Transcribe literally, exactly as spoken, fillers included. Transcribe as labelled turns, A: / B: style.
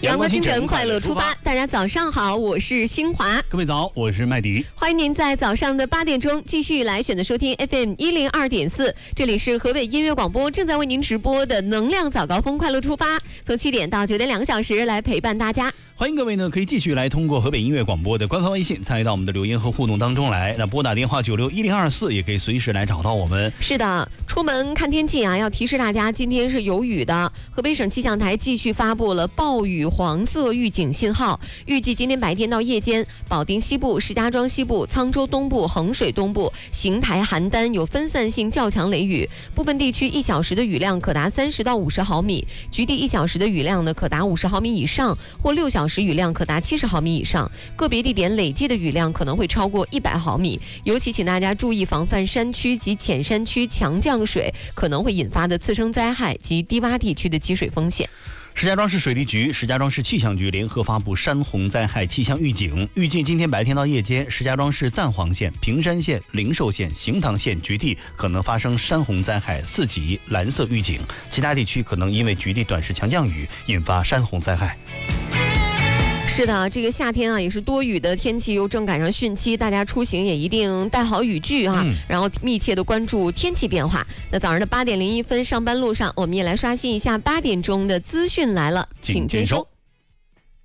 A: 阳光清晨，快乐出发。大家早上好，我是新华。
B: 各位早，我是麦迪。
A: 欢迎您在早上的八点钟继续来选择收听 F M 一零二点四，这里是河北音乐广播正在为您直播的能量早高峰，快乐出发。从七点到九点两个小时来陪伴大家。
B: 欢迎各位呢，可以继续来通过河北音乐广播的官方微信参与到我们的留言和互动当中来。那拨打电话九六一零二四也可以随时来找到我们。
A: 是的，出门看天气啊，要提示大家今天是有雨的。河北省气象台继续发布了暴雨黄色预警信号，预计今天白天到夜间，保定西部、石家庄西部、沧州东部、衡水东部、邢台、邯郸有分散性较强雷雨，部分地区一小时的雨量可达三十到五十毫米，局地一小时的雨量呢可达五十毫米以上，或六小时雨量可达七十毫米以上，个别地点累计的雨量可能会超过一百毫米。尤其请大家注意防范山区及浅山区强降水可能会引发的次生灾害及低洼地区的积水风险。
B: 石家庄市水利局、石家庄市气象局联合发布山洪灾害气象预警，预计今天白天到夜间，石家庄市赞皇县、平山县、灵寿县、行堂县局地可能发生山洪灾害四级蓝色预警，其他地区可能因为局地短时强降雨引发山洪灾害。
A: 是的，这个夏天啊也是多雨的天气，又正赶上汛期，大家出行也一定带好雨具哈、啊嗯，然后密切的关注天气变化。那早上的八点零一分，上班路上我们也来刷新一下八点钟的资讯来了，请接收。